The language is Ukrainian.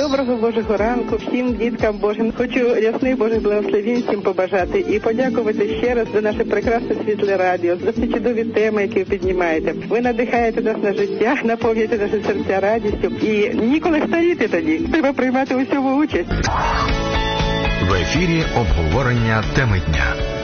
Доброго Божого ранку всім діткам Божим. Хочу ясних Божих благословень всім побажати і подякувати ще раз за наше прекрасне світле радіо, за ці чудові теми, які ви піднімаєте. Ви надихаєте нас на життя, наповнюєте наші серця радістю і ніколи старіти тоді. Треба приймати у цьому участь. В ефірі обговорення теми дня.